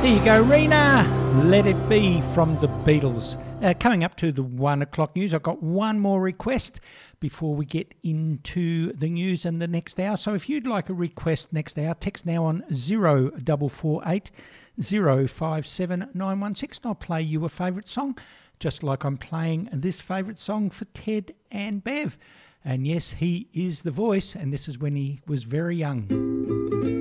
There you go, Rena. Let It Be from the Beatles. Coming up to the 1 o'clock news, I've got one more request before we get into the news and the next hour. So if you'd like a request next hour, text now on 0448 057 916 and I'll play you a favourite song, just like I'm playing this favourite song for Ted and Bev. And yes, he is the voice, and this is when he was very young.